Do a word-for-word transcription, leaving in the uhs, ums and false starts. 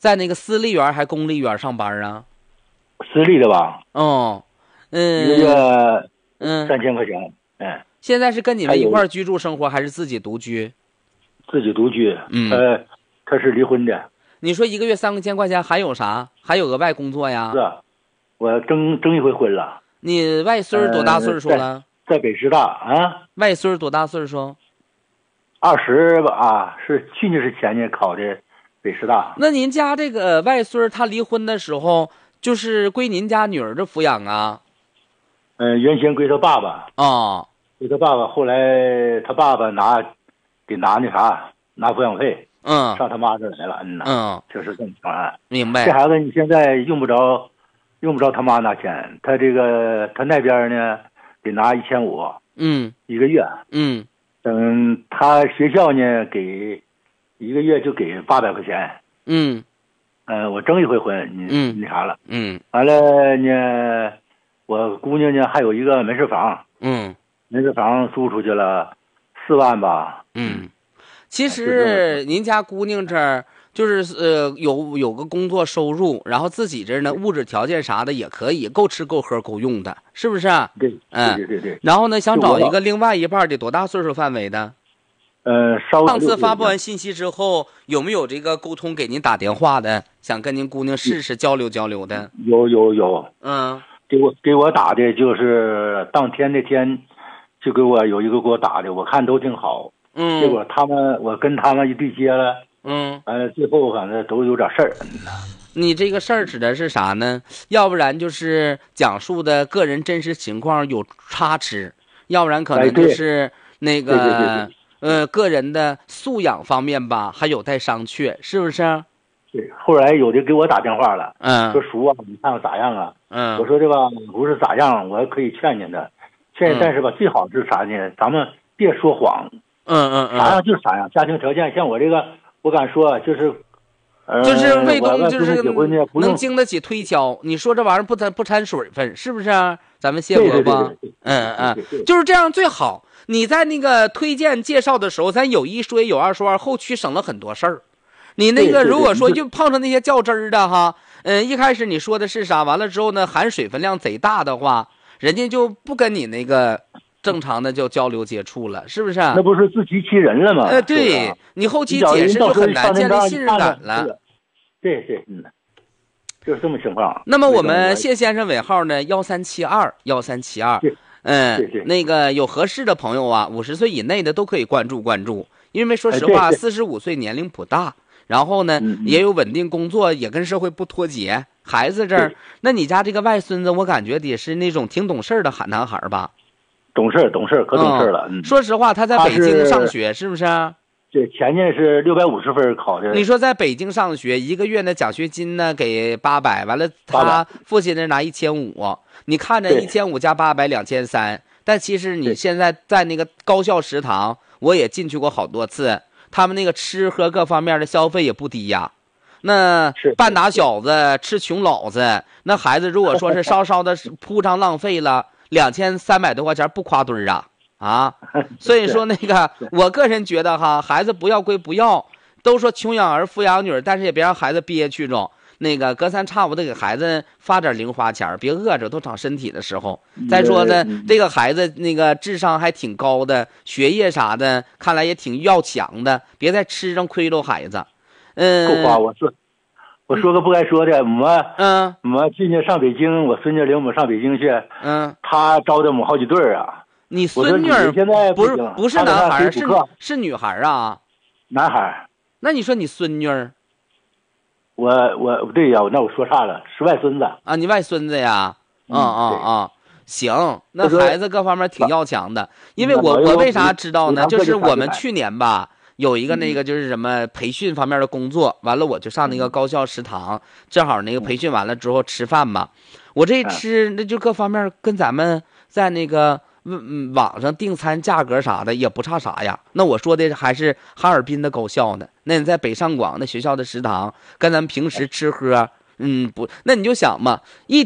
在那个私立园还公立园上班啊？ 私立的吧。 哦，嗯， 一个月嗯， 三千块钱。嗯， 现在是跟你们一块儿居住生活，还是自己独居？ 自己独居。 嗯， 他他是离婚的。 你说一个月三千块钱，还有啥？还有额外工作呀？ 是啊，我征征一回婚了。 你外孙多大岁数了？ 呃、在, 在北师大啊。 外孙多大岁数？ 二十吧啊，是去年是前年考的北师大。 那您家这个外孙他离婚的时候，就是归您家女儿的抚养啊？ 嗯、呃，原先归他爸爸。 哦， 归他爸爸，后来他爸爸拿得拿那啥拿抚养费。 嗯， 上他妈这来了。嗯呐， 嗯， 就是这么方案。 明白。 这孩子你现在用不着，用不着他妈拿钱，他这个他那边呢得拿一千五。 嗯， 一个月。 嗯。 等他学校呢给一个月就给八百块钱。 嗯， 呃，我征一回婚，你嗯那啥了。 嗯， 完了呢，我姑娘呢还有一个门市房。 嗯， 门市房租出去了四万吧。 嗯，其实您家姑娘这儿就是呃有有个工作收入，然后自己这儿呢物质条件啥的也可以，够吃够喝够用的，是不是？ 对， 嗯， 对对对对。 然后呢，想找一个另外一半的多大岁数范围的？ 呃，稍上次发布完信息之后，有没有这个沟通给您打电话的，想跟您姑娘试试交流交流的？ 有有有。 嗯， 给我给我打的就是当天那天，就给我有一个给我打的，我看都挺好。 嗯， 结果他们我跟他们一对接了。 嗯， 完了最后反正都有点事儿。 你这个事儿指的是啥呢？要不然就是讲述的个人真实情况有差池，要不然可能就是那个、 哎、对对对对呃个人的素养方面吧，还有待商榷，是不是？ 对，后来有的给我打电话了， 嗯， 说叔啊，你看看咋样啊？ 嗯， 我说这吧不是咋样，我可以劝劝他，劝、嗯、但是吧最好是啥呢？咱们别说谎。 嗯嗯嗯， 啥样就是啥样，家庭条件像我这个。我敢说，就是，呃、 就是卫东，就是能经得起推敲。你说这玩意儿不掺不掺水分，是不是、啊？咱们谢伯伯，嗯嗯，就是这样最好。你在那个推荐介绍的时候，咱有一说一，有二说二，后期省了很多事儿。你那个如果说就碰上那些较真儿的哈，嗯，一开始你说的是啥，完了之后呢，含水分量贼大的话，人家就不跟你那个。正常的就交流接触了，是不是？ 那不是自欺欺人了吗？ 呃，对，你后期解释就很难建立信任感了。 对对，嗯，就是这么情况。 那么我们谢先生尾号呢？幺三七二幺三七二。嗯， 对对， 那个有合适的朋友啊，五十岁以内的都可以关注关注，因为说实话，四十五岁年龄不大，然后呢、 嗯、 也有稳定工作，也跟社会不脱节。孩子这儿，那你家这个外孙子，我感觉也是那种挺懂事的喊男孩吧？ 懂事懂事可懂事了、 嗯。说实话，他在北京上学，是不是？ 对，前年是六百五十分考的。 你说在北京上学，一个月的奖学金呢给八百，完了他父亲那拿一千五，你看着一千五加八百两千三，但其实你现在在那个高校食堂，我也进去过好多次，他们那个吃喝各方面的消费也不低呀。那半打小子吃穷老子，那孩子如果说是稍稍的铺张浪费了。两千三百多块钱不夸墩儿啊啊！所以说那个，我个人觉得哈，孩子不要归不要，都说穷养儿富养女，但是也别让孩子憋屈着。那个隔三差五的给孩子发点零花钱，别饿着，都长身体的时候。再说呢，这个孩子那个智商还挺高的，学业啥的看来也挺要强的，别在吃上亏着孩子。嗯， 够花我是。我说个不该说的，我嗯， 我今年上北京，我孙女领我上北京去， 嗯， 他招的我好几对儿啊。 你孙女现在不是不是男孩，是是女孩啊？ 男孩。 那你说你孙女？ 我我不对呀，那我说差了，是外孙子啊，你外孙子呀？啊啊啊！行，那孩子各方面挺要强的，因为我我为啥知道呢？就是我们去年吧。有一个那个就是什么培训方面的工作，完了我就上那个高校食堂，正好那个培训完了之后吃饭嘛，我这一吃那就各方面跟咱们在那个嗯网上订餐价格啥的也不差啥呀。那我说的还是哈尔滨的高校呢，那你在北上广那学校的食堂跟咱们平时吃喝，嗯不，那你就想嘛，一